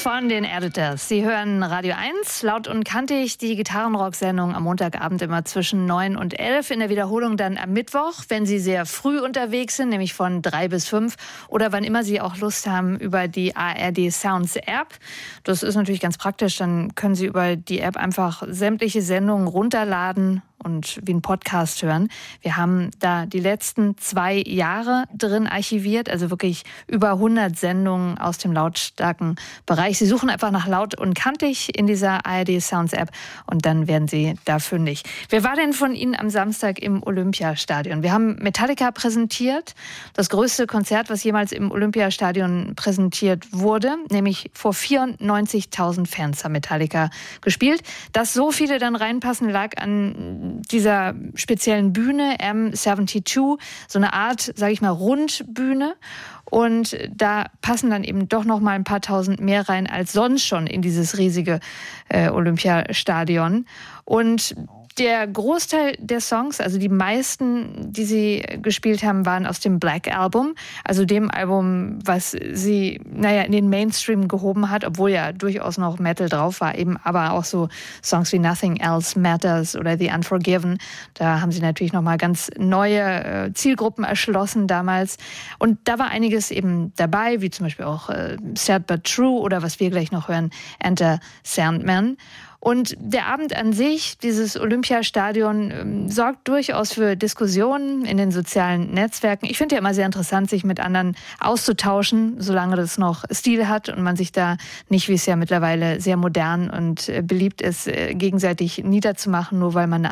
von den Editors. Sie hören Radio 1, laut und kantig, die Gitarrenrock-Sendung am Montagabend immer zwischen 9 und 11. In der Wiederholung dann am Mittwoch, wenn Sie sehr früh unterwegs sind, nämlich von 3 bis 5 oder wann immer Sie auch Lust haben, über die ARD Sounds App. Das ist natürlich ganz praktisch, dann können Sie über die App einfach sämtliche Sendungen runterladen und wie ein Podcast hören. Wir haben da die letzten 2 Jahre drin archiviert, also wirklich über 100 Sendungen aus dem lautstarken Bereich. Sie suchen einfach nach laut und kantig in dieser ARD Sounds App und dann werden Sie da fündig. Wer war denn von Ihnen am Samstag im Olympiastadion? Wir haben Metallica präsentiert, das größte Konzert, was jemals im Olympiastadion präsentiert wurde, nämlich vor 94.000 Fans haben Metallica gespielt. Dass so viele dann reinpassen, lag an dieser speziellen Bühne, M72, so eine Art, sage ich mal, Rundbühne. Und da passen dann eben doch noch mal ein paar tausend mehr rein als sonst schon in dieses riesige Olympiastadion. Und der Großteil der Songs, also die meisten, die sie gespielt haben, waren aus dem Black Album, also dem Album, was sie, in den Mainstream gehoben hat, obwohl ja durchaus noch Metal drauf war, eben aber auch so Songs wie Nothing Else Matters oder The Unforgiven. Da haben sie natürlich noch mal ganz neue Zielgruppen erschlossen damals. Und da war einiges eben dabei, wie zum Beispiel auch Sad But True oder was wir gleich noch hören, Enter Sandman. Und der Abend an sich, dieses Olympiastadion, sorgt durchaus für Diskussionen in den sozialen Netzwerken. Ich finde ja immer sehr interessant, sich mit anderen auszutauschen, solange das noch Stil hat und man sich da nicht, wie es ja mittlerweile sehr modern und beliebt ist, gegenseitig niederzumachen, nur weil man eine